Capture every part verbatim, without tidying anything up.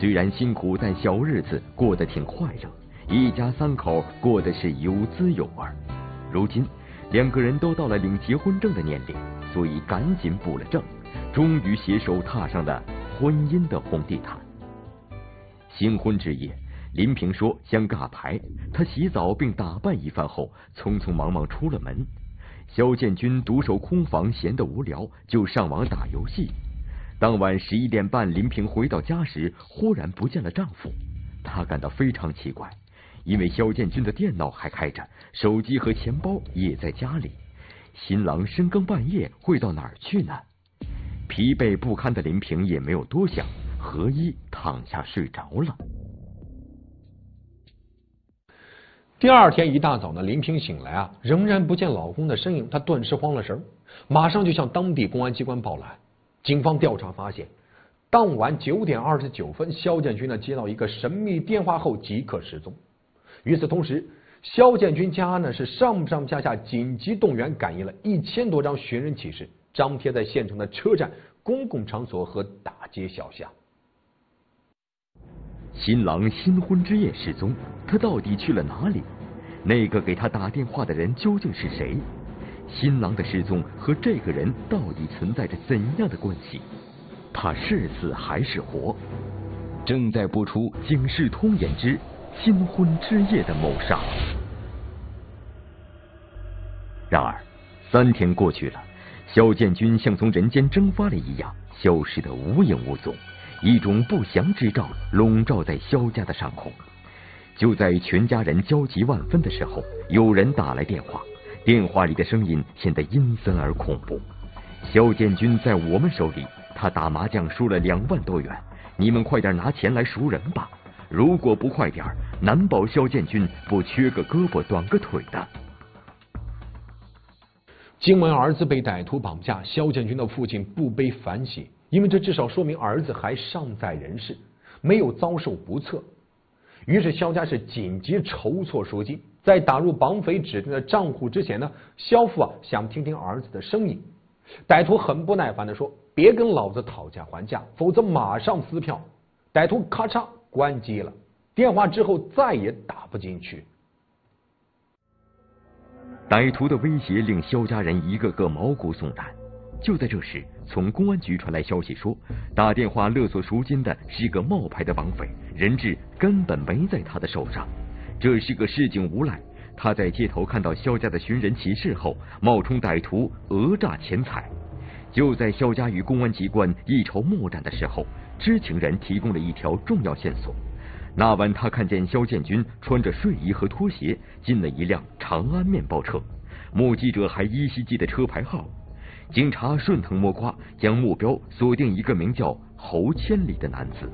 虽然辛苦，但小日子过得挺快乐，一家三口过得是有滋有味。如今两个人都到了领结婚证的年龄，所以赶紧补了证，终于携手踏上了婚姻的红地毯。新婚之夜，林平说想尬牌，他洗澡并打扮一番后，匆匆忙忙出了门。萧建军独守空房，闲得无聊，就上网打游戏。当晚十一点半，林平回到家时，忽然不见了丈夫，她感到非常奇怪，因为萧建军的电脑还开着，手机和钱包也在家里，新郎深更半夜会到哪儿去呢？疲惫不堪的林平也没有多想，合衣躺下睡着了。 第二天一大早呢，林平醒来啊，仍然不见老公的身影，她顿时慌了神，马上就向当地公安机关报了案。警方调查发现，当晚九点二十九分，萧建军呢接到一个神秘电话后即刻失踪。与此同时，萧建军家呢是上上下下紧急动员，感应了一千多张寻人启事，张贴在县城的车站、公共场所和大街小巷。 新郎新婚之夜失踪，他到底去了哪里？那个给他打电话的人究竟是谁？新郎的失踪和这个人到底存在着怎样的关系？他是死还是活？正在播出《警世通言之新婚之夜的谋杀》。然而，三天过去了，萧建军像从人间蒸发了一样，消失得无影无踪。一种不祥之兆笼罩在萧家的上空。就在全家人焦急万分的时候，有人打来电话，电话里的声音显得阴森而恐怖。萧建军在我们手里，他打麻将输了两万多元，你们快点拿钱来赎人吧！如果不快点，难保萧建军不缺个胳膊短个腿的。 惊闻儿子被歹徒绑架，萧建军的父亲不悲反喜，因为这至少说明儿子还尚在人世，没有遭受不测。于是萧家是紧急筹措赎金，在打入绑匪指定的账户之前呢，萧父啊想听听儿子的声音。歹徒很不耐烦地说：“别跟老子讨价还价，否则马上撕票。”歹徒咔嚓关机了，电话之后再也打不进去。 歹徒的威胁令萧家人一个个毛骨悚然。就在这时，从公安局传来消息说，打电话勒索赎金的是个冒牌的绑匪，人质根本没在他的手上。这是个市井无赖，他在街头看到萧家的寻人启事后，冒充歹徒讹诈钱财。就在萧家与公安机关一筹莫展的时候，知情人提供了一条重要线索。那晚他看见萧建军穿着睡衣和拖鞋进了一辆长安面包车，目击者还依稀记得车牌号。警察顺藤摸瓜，将目标锁定一个名叫侯千里的男子。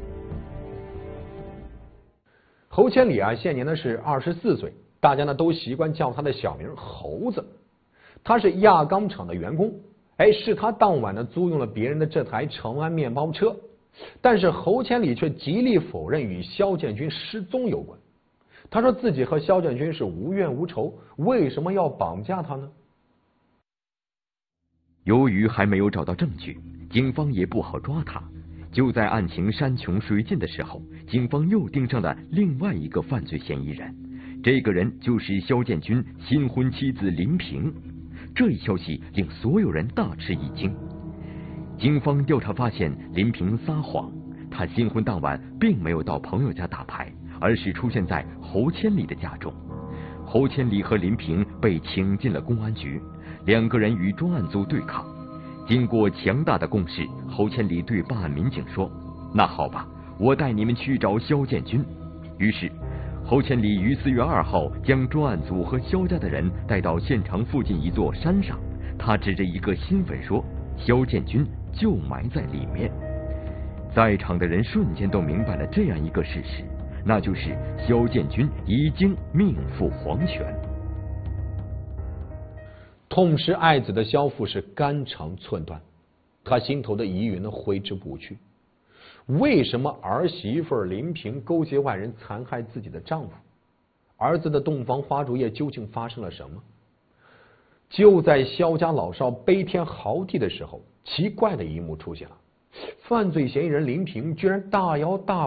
侯千里啊，现年呢是二十四岁，大家呢都习惯叫他的小名猴子。他是轧钢厂的员工，哎，是他当晚呢租用了别人的这台长安面包车。但是侯千里却极力否认与萧建军失踪有关。他说自己和萧建军是无冤无仇，为什么要绑架他呢？ 由于还没有找到证据，警方也不好抓他。就在案情山穷水尽的时候，警方又盯上了另外一个犯罪嫌疑人。这个人就是萧建军新婚妻子林平。这一消息令所有人大吃一惊。警方调查发现，林平撒谎，他新婚当晚并没有到朋友家打牌，而是出现在侯千里的家中。侯千里和林平被请进了公安局，两个人与专案组对抗。经过强大的攻势，侯千里对办案民警说：“那好吧，我带你们去找萧建军。”于是，侯千里于四月二号将专案组和萧家的人带到现场附近一座山上，他指着一个新坟说：“萧建军就埋在里面。”在场的人瞬间都明白了这样一个事实，那就是萧建军已经命赴黄泉。 痛失爱子的萧父是肝肠寸断，他心头的疑云呢挥之不去。为什么儿媳妇林平勾结外人残害自己的丈夫？儿子的洞房花烛夜究竟发生了什么？就在萧家老少悲天嚎地的时候，奇怪的一幕出现了。犯罪嫌疑人林平居然大摇大